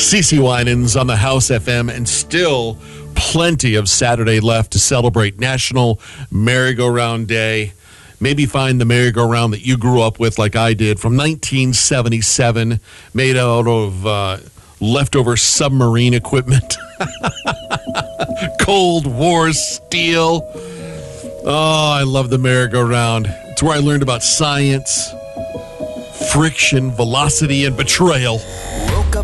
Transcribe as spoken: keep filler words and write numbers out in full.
CeCe Winans on the House F M, and still plenty of Saturday left to celebrate National Merry-Go-Round Day. Maybe find the merry-go-round that you grew up with like I did from nineteen seventy-seven, made out of uh, leftover submarine equipment. Cold War steel. Oh, I love the merry-go-round. It's where I learned about science, friction, velocity, and betrayal.